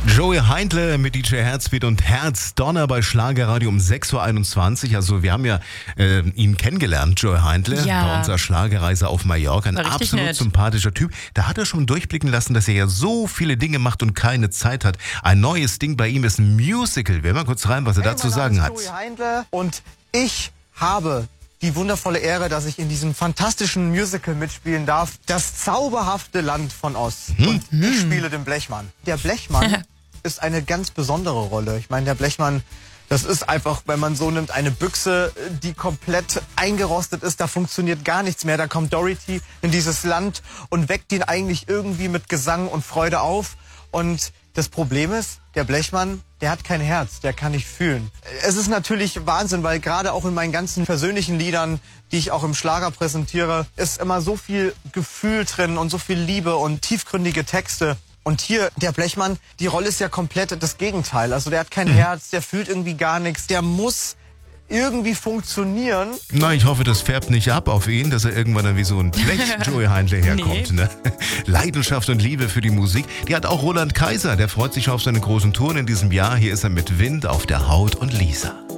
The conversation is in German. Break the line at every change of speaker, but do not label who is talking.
Joey Heindle mit DJ Herzbeat und Herzdonner bei Schlagerradio um 6.21 Uhr. Also wir haben ja ihn kennengelernt, Joey Heindle, bei unserer Schlagerreise auf Mallorca. Ein absolut sympathischer Typ. Da hat er schon durchblicken lassen, dass er ja so viele Dinge macht und keine Zeit hat. Ein neues Ding bei ihm ist ein Musical. Wir hören mal kurz rein, was er dazu sagen hat.
Joey Heindle und ich habe die wundervolle Ehre, dass ich in diesem fantastischen Musical mitspielen darf. Das zauberhafte Land von Oz. Und ich spiele den Blechmann. Der Blechmann ist eine ganz besondere Rolle. Ich meine, der Blechmann, das ist einfach, wenn man so nimmt, eine Büchse, die komplett eingerostet ist. Da funktioniert gar nichts mehr. Da kommt Dorothy in dieses Land und weckt ihn eigentlich irgendwie mit Gesang und Freude auf. Und das Problem ist, der Blechmann, der hat kein Herz, der kann nicht fühlen. Es ist natürlich Wahnsinn, weil gerade auch in meinen ganzen persönlichen Liedern, die ich auch im Schlager präsentiere, ist immer so viel Gefühl drin und so viel Liebe und tiefgründige Texte. Und hier, der Blechmann, die Rolle ist ja komplett das Gegenteil. Also der hat kein Herz, der fühlt irgendwie gar nichts, der muss irgendwie funktionieren.
Na, ich hoffe, das färbt nicht ab auf ihn, dass er irgendwann dann wie so ein Blech Joey Heindle herkommt. Ne? Leidenschaft und Liebe für die Musik, die hat auch Roland Kaiser. Der freut sich auf seine großen Touren in diesem Jahr. Hier ist er mit Wind auf der Haut und Lisa.